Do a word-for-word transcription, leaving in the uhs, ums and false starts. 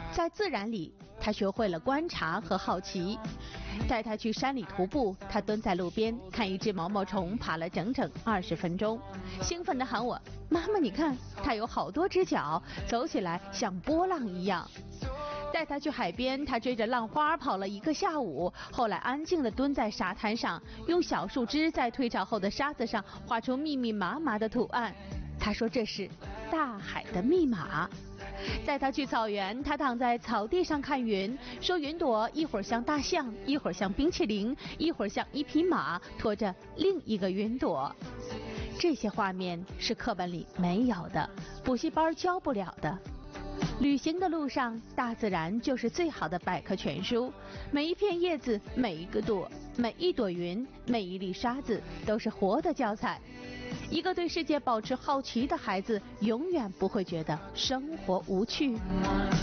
在自然里，他学会了观察和好奇。带他去山里徒步，他蹲在路边看一只毛毛虫爬了整整二十分钟，兴奋地喊我：“妈妈，你看，它有好多只脚，走起来像波浪一样。”带他去海边，他追着浪花跑了一个下午，后来安静地蹲在沙滩上，用小树枝在退潮后的沙子上画出密密麻麻的图案。他说这是大海的密码。带他去草原，他躺在草地上看云，说云朵一会儿像大象，一会儿像冰淇淋，一会儿像一匹马拖着另一个云朵。这些画面是课本里没有的，补习班教不了的。旅行的路上，大自然就是最好的百科全书。每一片叶子，每一个朵，每一朵云，每一粒沙子，都是活的教材。一个对世界保持好奇的孩子，永远不会觉得生活无趣。